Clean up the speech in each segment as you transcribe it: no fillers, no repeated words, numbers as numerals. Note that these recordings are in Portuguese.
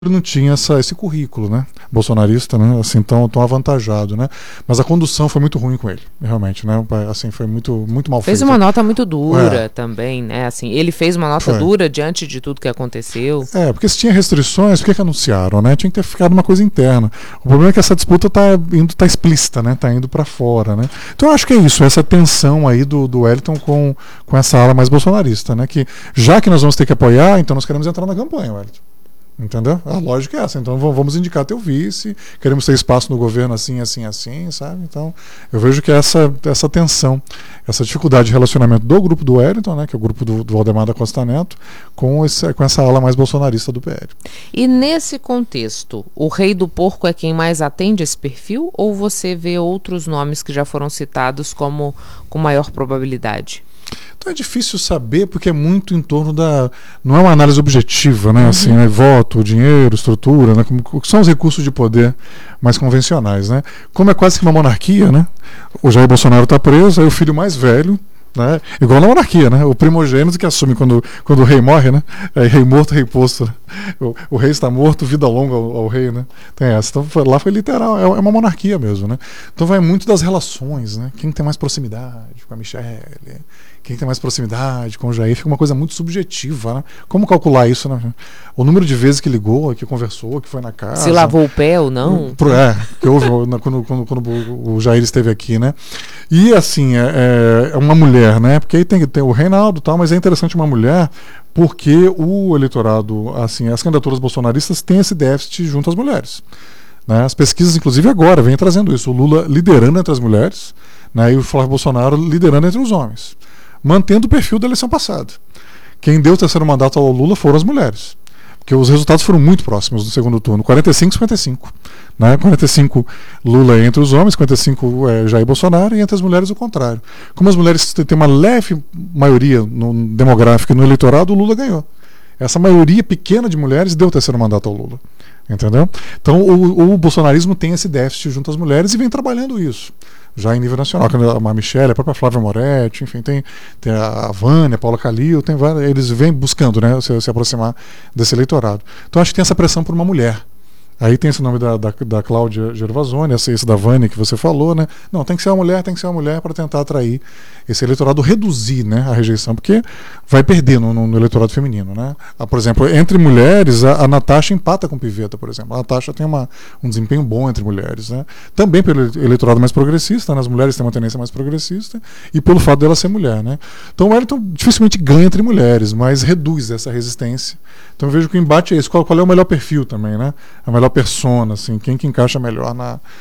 não tinha esse currículo, né, bolsonarista, né, assim, tão avantajado, né, mas a condução foi muito ruim com ele, realmente, né, assim, foi muito mal feita. Fez uma nota muito dura também, né, assim, ele fez uma nota dura diante de tudo que aconteceu. Porque se tinha restrições, por que anunciaram, né, tinha que ter ficado uma coisa interna. O problema é que essa disputa tá explícita, né, tá indo para fora, né, então eu acho que é isso, essa tensão aí do Wellington com essa ala mais bolsonarista, né, que já que nós vamos ter que apoiar, então nós queremos entrar na campanha, Wellington. Entendeu? A lógica é essa. Então vamos indicar teu vice, queremos ter espaço no governo assim, sabe? Então eu vejo que essa tensão, essa dificuldade de relacionamento do grupo do Wellington, né, que é o grupo do Valdemar da Costa Neto, com essa ala mais bolsonarista do PL. E nesse contexto, o Rei do Porco é quem mais atende esse perfil, ou você vê outros nomes que já foram citados como com maior probabilidade? Então é difícil saber, porque é muito em torno não é uma análise objetiva, né? Assim, né? Voto, dinheiro, estrutura, né? Como são os recursos de poder mais convencionais, né? Como é quase que uma monarquia, né? O Jair Bolsonaro está preso, aí o filho mais velho, né? Igual na monarquia, né? O primogênito que assume quando o rei morre, né? É rei morto, rei posto. Né? O rei está morto, vida longa ao rei, né? Tem essa. Então lá foi literal, é uma monarquia mesmo, né? Então vai muito das relações, né? Quem tem mais proximidade com a Michelle, quem tem mais proximidade com o Jair, fica uma coisa muito subjetiva, né? Como calcular isso, né? O número de vezes que ligou, que conversou, que foi na casa. Se lavou o pé ou não. Que houve quando o Jair esteve aqui, né? E assim, é uma mulher, né? Porque aí tem o Reinaldo e tal, mas é interessante uma mulher porque o eleitorado, assim, as candidaturas bolsonaristas têm esse déficit junto às mulheres. Né? As pesquisas, inclusive agora, vêm trazendo isso. O Lula liderando entre as mulheres, né? E o Flávio Bolsonaro liderando entre os homens. Mantendo o perfil da eleição passada. Quem deu o terceiro mandato ao Lula foram as mulheres. Porque os resultados foram muito próximos do segundo turno, 45-55. Né? 45 Lula entre os homens, 55 Jair Bolsonaro, e entre as mulheres o contrário. Como as mulheres têm uma leve maioria demográfica no eleitorado, o Lula ganhou. Essa maioria pequena de mulheres deu o terceiro mandato ao Lula. Entendeu? Então o bolsonarismo tem esse déficit junto às mulheres e vem trabalhando isso. Já em nível nacional, a Michelle, a própria Flávia Moretti, enfim, tem a Vânia, a Paula Calil, tem várias, eles vêm buscando, né, se aproximar desse eleitorado. Então acho que tem essa pressão por uma mulher. Aí tem esse nome da Cláudia Gervasoni, esse da Vânia que você falou, né? Não, tem que ser uma mulher para tentar atrair esse eleitorado, reduzir, né, a rejeição, porque vai perder no eleitorado feminino, né? Por exemplo, entre mulheres, a Natasha empata com Pivetta, por exemplo. A Natasha tem um desempenho bom entre mulheres, né? Também pelo eleitorado mais progressista, né? As mulheres têm uma tendência mais progressista, e pelo fato dela ser mulher, né? Então o Wellington dificilmente ganha entre mulheres, mas reduz essa resistência. Então eu vejo que o embate é esse. Qual é o melhor perfil também, né? A melhor persona, assim, quem que encaixa melhor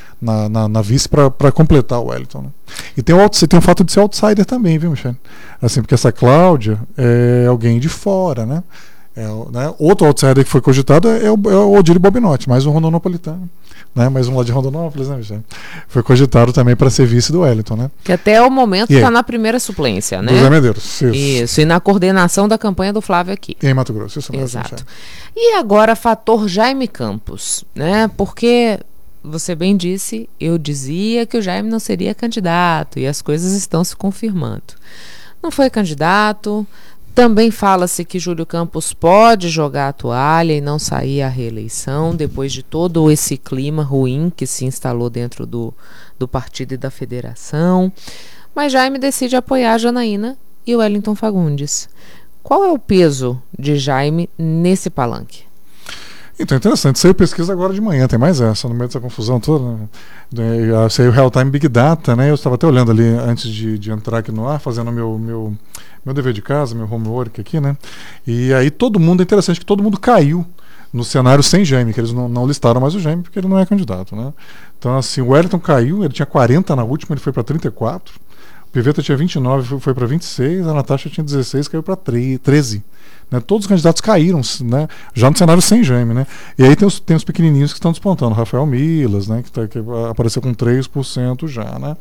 na vice para completar o Wellington, né? E tem o fato de ser outsider também, viu, Michele? Assim, porque essa Cláudia é alguém de fora, né? Né? Outro outsider que foi cogitado é o Odílio Bobinotti, mais um rondonopolitano, né? Mais um lá de Rondonópolis, né, Michele? Foi cogitado também para ser vice do Wellington, né? Que até o momento está na primeira suplência, né? Do Zé Medeiros. Isso, e na coordenação da campanha do Flávio aqui. E em Mato Grosso, isso mesmo. Exato. E agora, fator Jaime Campos, né? Porque você bem disse, eu dizia que o Jaime não seria candidato e as coisas estão se confirmando. Não foi candidato. Também fala-se que Júlio Campos pode jogar a toalha e não sair à reeleição depois de todo esse clima ruim que se instalou dentro do partido e da federação. Mas Jaime decide apoiar a Janaína e o Wellington Fagundes. Qual é o peso de Jaime nesse palanque? Então, interessante. Saiu pesquisa agora de manhã, tem mais essa, no meio dessa confusão toda. Né? Saiu Real Time Big Data, né? Eu estava até olhando ali antes de entrar aqui no ar, fazendo meu dever de casa, meu homework aqui, né? E aí é interessante que todo mundo caiu no cenário sem Jaime, que eles não listaram mais o Jaime, porque ele não é candidato, né? Então, assim, o Wellington caiu, ele tinha 40 na última, ele foi para 34. O Pivetta tinha 29, foi para 26, a Natasha tinha 16, caiu para 13. Né? Todos os candidatos caíram, né? Já no cenário sem Jaime, né? E aí tem os pequenininhos que estão despontando, Rafael Milas, né? que apareceu com 3% já, né?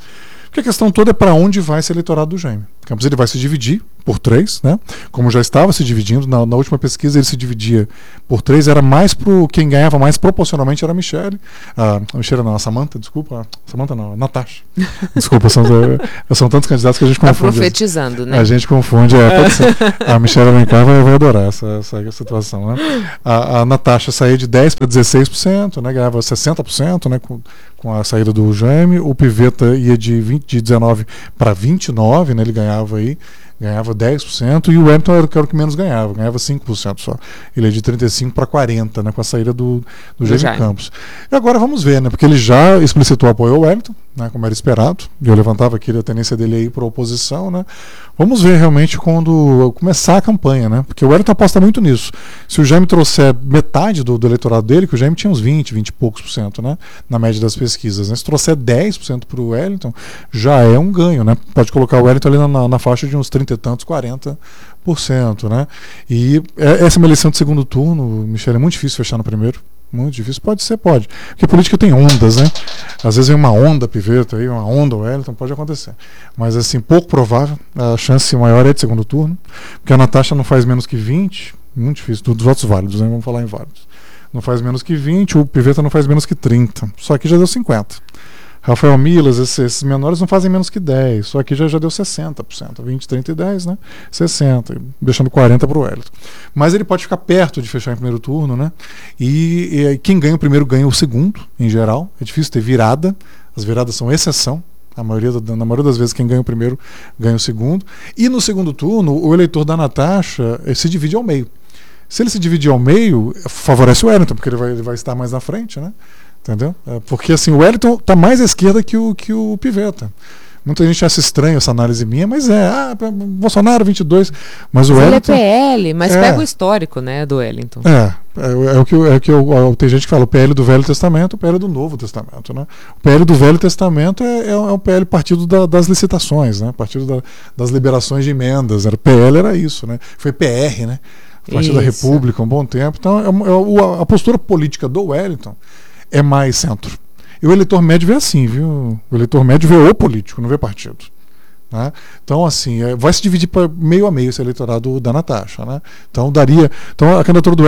Porque a questão toda é para onde vai esse eleitorado do Jaime. Campos ele vai se dividir por 3, né? Como já estava se dividindo, na última pesquisa ele se dividia por 3, era mais pro quem ganhava mais proporcionalmente era a Michele. A Michele não, a Samantha, desculpa. Samantha não, a Natasha. Desculpa, são tantos candidatos que a gente confunde. Tá profetizando, né? A gente confunde, pode ser. A Michele Alencar vai adorar essa situação, né? A Natasha saía de 10% para 16%, né? Ganhava 60%, né? Com a saída do Jaime. O Pivetta ia de 19% para 29%, né? Ele ganhava 10%, e o Wellington era o que menos ganhava 5% só. Ele é de 35% para 40%, né, com a saída do Jaime Campos. E agora vamos ver, né, porque ele já explicitou apoio ao Wellington, né, como era esperado, e eu levantava aqui a tendência dele aí para a oposição, né. Vamos ver realmente quando começar a campanha, né, porque o Wellington aposta muito nisso. Se o Jaime trouxer metade do eleitorado dele, que o Jaime tinha uns 20 e poucos por cento, né, na média das pesquisas, né, se trouxer 10% para o Wellington, já é um ganho, né, pode colocar o Wellington ali na faixa de uns 30 e tantos, 40%, né? E essa é uma eleição de segundo turno, Michele, é muito difícil fechar no primeiro. Muito difícil. Pode ser, pode. Porque política tem ondas, né? Às vezes vem uma onda Pivetta aí, uma onda Wellington, pode acontecer. Mas assim, pouco provável. A chance maior é de segundo turno. Porque a Natasha não faz menos que 20%. Muito difícil. Dos votos válidos, né? Vamos falar em válidos. Não faz menos que 20%, o Pivetta não faz menos que 30%. Só que já deu 50%. Rafael Milas, esses menores não fazem menos que 10%, só que já deu 60%, 20, 30 e 10, né? 60%, deixando 40% para o Wellington. Mas ele pode ficar perto de fechar em primeiro turno, né? E quem ganha o primeiro ganha o segundo, em geral. É difícil ter virada, as viradas são exceção. Na maioria das vezes quem ganha o primeiro ganha o segundo. E no segundo turno, o eleitor da Natasha se divide ao meio. Se ele se dividir ao meio, favorece o Wellington, porque ele vai estar mais na frente, né? Entendeu? Porque assim, o Wellington está mais à esquerda que o Pivetta. Muita gente acha estranho essa análise minha, mas Bolsonaro 22, mas o Wellington... Ele é PL, mas pega o histórico, né, do Wellington. Tem gente que fala o PL do Velho Testamento, o PL do Novo Testamento, né? O PL do Velho Testamento é o PL partido das licitações, né? Partido das liberações de emendas. O PL era isso, né? Foi PR, né? Partido da República, um bom tempo. Então, a postura política do Wellington é mais centro. E o eleitor médio vê assim, viu? O eleitor médio vê o político, não vê partido. Né? Então, assim, vai se dividir para meio a meio esse eleitorado da Natasha. Né? Então, a candidatura do